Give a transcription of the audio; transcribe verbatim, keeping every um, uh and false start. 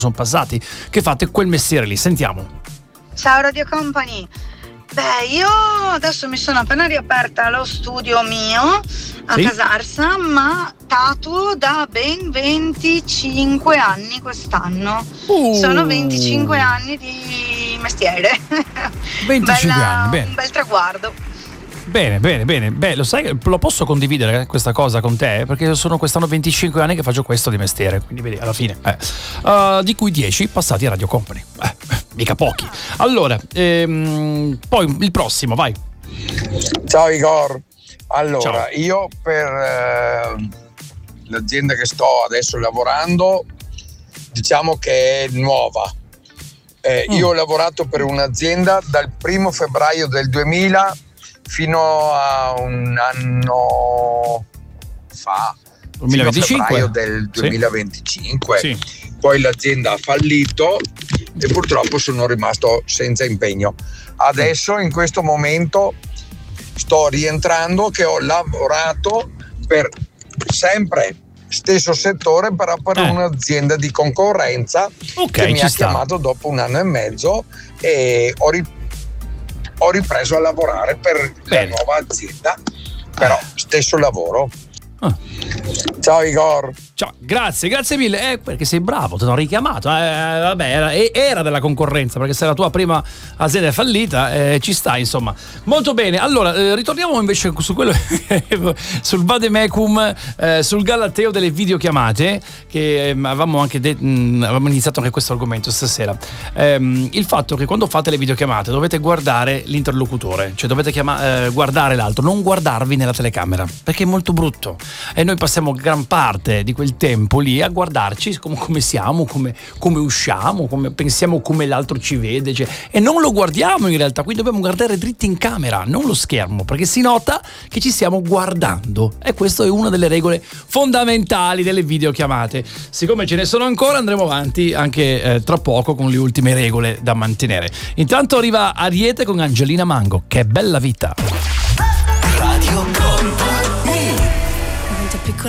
sono passati che fate quel mestiere lì. Sentiamo. Ciao Radio Company. Beh, io adesso mi sono appena riaperta lo studio mio a Sì? Casarsa, ma tatuo da ben venticinque anni quest'anno. Uh. Sono venticinque anni di mestiere. venticinque Bella- anni, bene. Un bel traguardo. Bene, bene, bene. Beh, lo sai, lo posso condividere questa cosa con te? Perché sono quest'anno venticinque anni che faccio questo di mestiere. Quindi vedi, alla fine. Eh. Uh, di cui dieci passati a Radio Company. Eh, mica pochi. Allora, ehm, poi il prossimo, vai. Ciao Igor, allora Ciao. io per eh, l'azienda che sto adesso lavorando diciamo che è nuova. Eh, Mm. Io ho lavorato per un'azienda dal primo febbraio del duemila fino a un anno fa, duemilaventicinque? fino a febbraio del Sì. duemilaventicinque. Sì. Poi l'azienda ha fallito e purtroppo sono rimasto senza impegno. Adesso in questo momento sto rientrando che ho lavorato per sempre stesso settore, però per Eh. un'azienda di concorrenza Ok, che mi ci ha sta. chiamato dopo un anno e mezzo e ho, ri- ho ripreso a lavorare per Bene. la nuova azienda, però stesso lavoro. Ah. Ciao Igor. Ciao, grazie, grazie mille. Eh, perché sei bravo, ti hanno richiamato. Eh, vabbè, era, era della concorrenza, perché se la tua prima azienda è fallita, eh, ci sta, insomma. Molto bene. Allora, eh, ritorniamo invece su quello sul vademecum, eh, sul galateo delle videochiamate, che eh, avevamo anche de- mh, avevamo iniziato anche questo argomento stasera. Ehm, il fatto che quando fate le videochiamate dovete guardare l'interlocutore, cioè dovete chiama- eh, guardare l'altro, non guardarvi nella telecamera, perché è molto brutto. E noi passiamo gran parte di quel tempo lì a guardarci come, come siamo, come, come usciamo, come pensiamo, come l'altro ci vede, cioè, e non lo guardiamo in realtà, quindi dobbiamo guardare dritti in camera, non lo schermo, perché si nota che ci stiamo guardando, e questa è una delle regole fondamentali delle videochiamate. Siccome ce ne sono ancora, andremo avanti anche eh, tra poco con le ultime regole da mantenere. Intanto arriva Ariete con Angelina Mango, che bella vita.